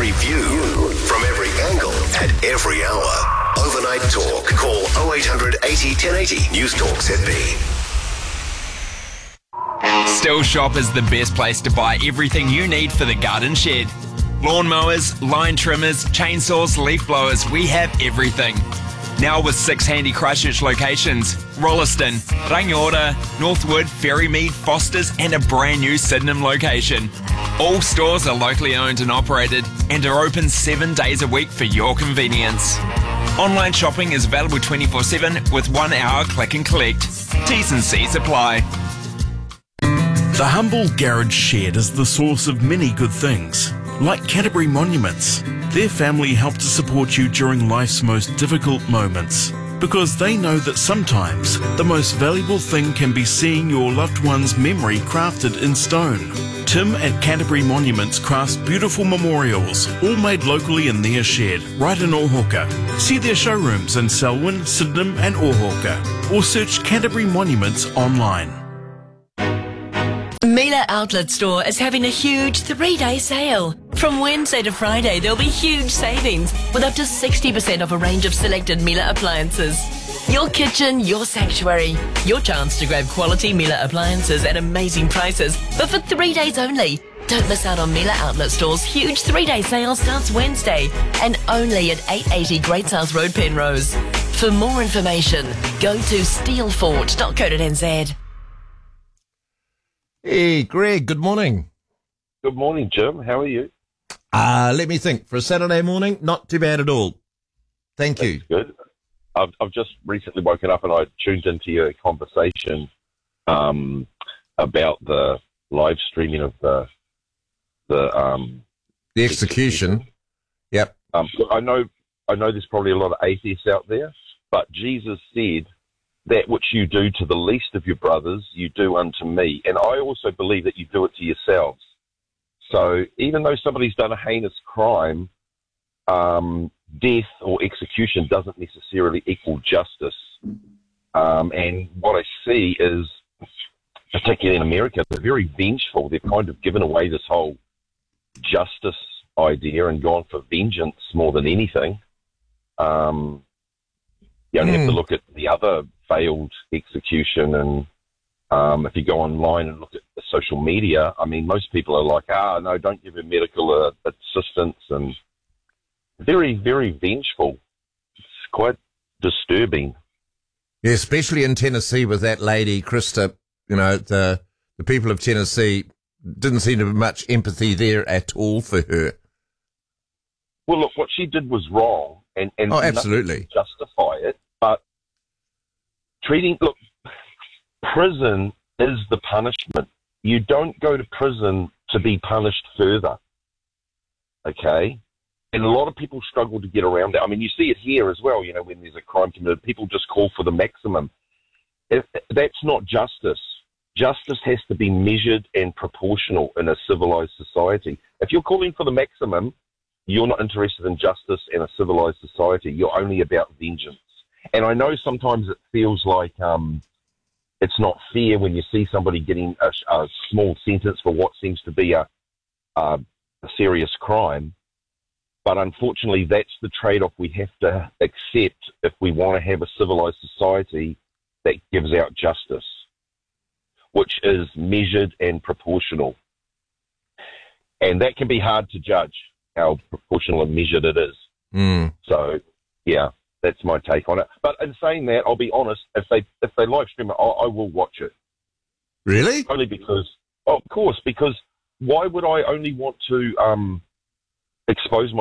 every view, from every angle, at every hour. Overnight Talk. Call 0800 80 1080. News Talk ZB. Still Shop is the best place to buy everything you need for the garden shed. Lawnmowers, line trimmers, chainsaws, leaf blowers, we have everything. Now with 6 handy Christchurch locations: Rolleston, Rangiora, Northwood, Ferrymead, Fosters and a brand new Sydenham location. All stores are locally owned and operated and are open 7 days a week for your convenience. Online shopping is available 24/7 with 1 hour click and collect. T's and C's apply. The humble garage shed is the source of many good things, like Canterbury Monuments. Their family help to support you during life's most difficult moments, because they know that sometimes the most valuable thing can be seeing your loved one's memory crafted in stone. Tim at Canterbury Monuments crafts beautiful memorials, all made locally in their shed, right in Ohaka. See their showrooms in Selwyn, Sydenham and Ohaka, or search Canterbury Monuments online. Mila Outlet Store is having a huge 3-day sale. From Wednesday to Friday, there'll be huge savings with up to 60% off a range of selected Mila appliances. Your kitchen, your sanctuary. Your chance to grab quality Mila appliances at amazing prices, but for 3 days only. Don't miss out on Mila Outlet Store's huge 3-day sale starts Wednesday and only at 880 Great South Road, Penrose. For more information, go to steelfort.co.nz. Hey, Greg, good morning. Good morning, Jim. How are you? Let me think. For a Saturday morning, not too bad at all. Thank you. That's good. I've just recently woken up and I tuned into your conversation about the live streaming of the execution. Yep. Look, I know there's probably a lot of atheists out there, but Jesus said, "That which you do to the least of your brothers, you do unto me." And I also believe that you do it to yourselves. So even though somebody's done a heinous crime, death or execution doesn't necessarily equal justice. And what I see is, particularly in America, they're very vengeful. They've kind of given away this whole justice idea and gone for vengeance more than anything. You only have to look at the other failed execution, and if you go online and look at the social media, I mean, most people are like, no, don't give him medical assistance, and very, very vengeful. It's quite disturbing. Yeah, especially in Tennessee with that lady, Krista. You know, the people of Tennessee didn't seem to have much empathy there at all for her. Well, look, what she did was wrong, and absolutely justify it, but prison is the punishment. You don't go to prison to be punished further, okay? And a lot of people struggle to get around that. I mean, you see it here as well, you know, when there's a crime committed, people just call for the maximum. That's not justice. Justice has to be measured and proportional in a civilized society. If you're calling for the maximum, you're not interested in justice in a civilized society. You're only about vengeance. And I know sometimes it feels like it's not fair when you see somebody getting a small sentence for what seems to be a serious crime. But unfortunately, that's the trade-off we have to accept if we want to have a civilized society that gives out justice, which is measured and proportional. And that can be hard to judge, how proportional and measured it is. So, yeah, that's my take on it. But in saying that, I'll be honest, if they live stream it, I will watch it. Really? Only because, of course, because why would I only want to expose